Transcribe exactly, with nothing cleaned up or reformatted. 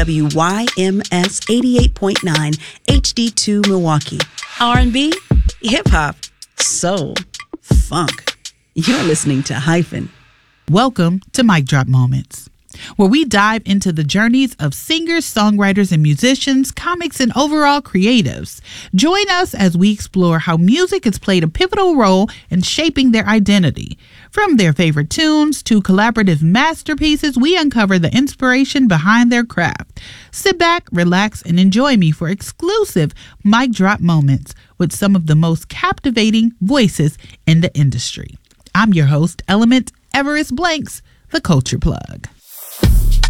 W Y M S eighty-eight point nine H D two Milwaukee. R and B, hip-hop, soul, funk. You're listening to Hyphen. Welcome to Mic Drop Moments, where we dive into the journeys of singers, songwriters, and musicians, comics, and overall creatives. Join us as we explore how music has played a pivotal role in shaping their identity. From their favorite tunes to collaborative masterpieces, we uncover the inspiration behind their craft. Sit back, relax, and enjoy me for exclusive Mic Drop Moments with some of the most captivating voices in the industry. I'm your host, Element Everest Blanks, the Culture Plug.